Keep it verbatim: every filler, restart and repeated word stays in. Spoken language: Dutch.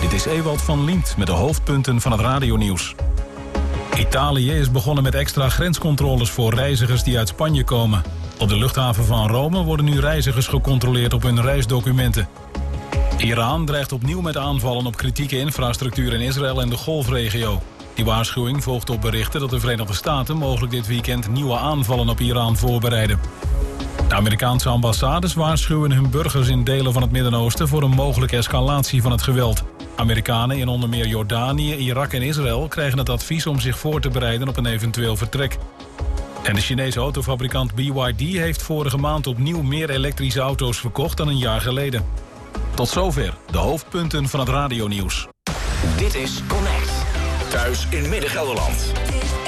Dit is Ewald van Liemt met de hoofdpunten van het radionieuws. Italië is begonnen met extra grenscontroles voor reizigers die uit Spanje komen. Op de luchthaven van Rome worden nu reizigers gecontroleerd op hun reisdocumenten. Iran dreigt opnieuw met aanvallen op kritieke infrastructuur in Israël en de Golfregio. Die waarschuwing volgt op berichten dat de Verenigde Staten mogelijk dit weekend nieuwe aanvallen op Iran voorbereiden. De Amerikaanse ambassades waarschuwen hun burgers in delen van het Midden-Oosten voor een mogelijke escalatie van het geweld. Amerikanen in onder meer Jordanië, Irak en Israël krijgen het advies om zich voor te bereiden op een eventueel vertrek. En de Chinese autofabrikant B Y D heeft vorige maand opnieuw meer elektrische auto's verkocht dan een jaar geleden. Tot zover de hoofdpunten van het radionieuws. Dit is Connect. Thuis in Midden-Gelderland.